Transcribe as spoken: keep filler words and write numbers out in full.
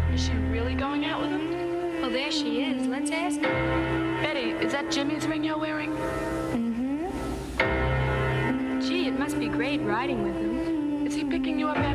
Is she really going out with him? Well, there she is. Let's ask her. Betty, is that Jimmy's ring you're wearing? Mm-hmm. Gee, it must be great riding with him. Is he picking you up